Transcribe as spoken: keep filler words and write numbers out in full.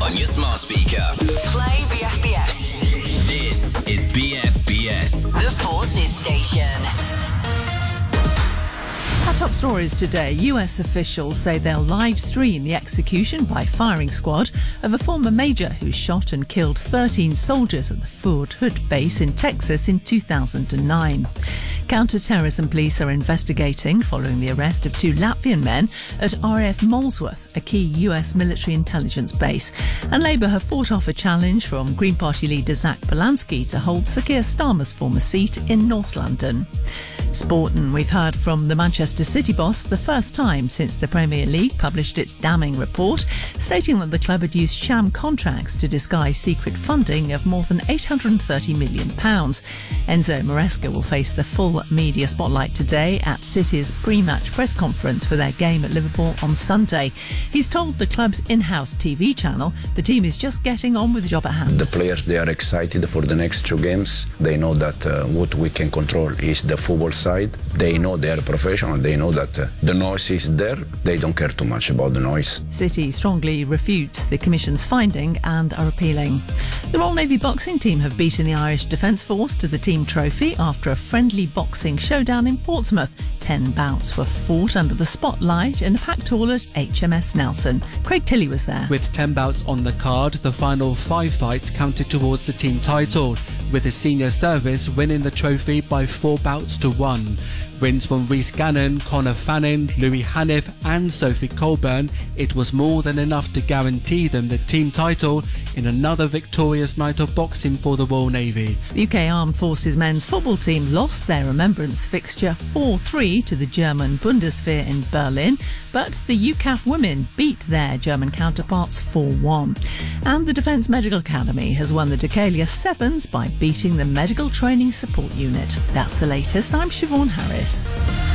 on your smart speaker. Play B F B S. This is B F B S. The Forces Station. Our top stories today. U S officials say they'll live stream the execution by firing squad of a former major who shot and killed thirteen soldiers at the Fort Hood base in Texas in two thousand nine. Counter-terrorism police are investigating following the arrest of two Latvian men at R A F Molesworth, a key U S military intelligence base. And Labour have fought off a challenge from Green Party leader Zach Belansky to hold Sir Keir Starmer's former seat in North London. Sport, and we've heard from the Manchester City boss for the first time since the Premier League published its damning report, stating that the club had used sham contracts to disguise secret funding of more than eight hundred thirty million pounds. Enzo Maresca will face the full media spotlight today at City's pre-match press conference for their game at Liverpool on Sunday. He's told the club's in-house T V channel the team is just getting on with the job at hand. The players, they are excited for the next two games. They know that uh, what we can control is the football side. They know they are professional. They know that uh, the noise is there. They don't care too much about the noise. City strongly refutes the Commission's finding and are appealing. The Royal Navy boxing team have beaten the Irish Defence Force to the team trophy after a friendly boxing showdown in Portsmouth. Ten bouts were fought under the spotlight in a packed hall at H M S Nelson. Craig Tilley was there. With ten bouts on the card, the final five fights counted towards the team title, with the senior service winning the trophy by four bouts to one. Wins from Rhys Gannon, Conor Fannin, Louis Haniff and Sophie Colburn, it was more than enough to guarantee them the team title in another victorious night of boxing for the Royal Navy. The U K Armed Forces men's football team lost their remembrance fixture four three to the German Bundeswehr in Berlin, but the U C A F women beat their German counterparts four one. And the Defence Medical Academy has won the Decalia Sevens by beating the Medical Training Support Unit. That's the latest. I'm Siobhan Harris.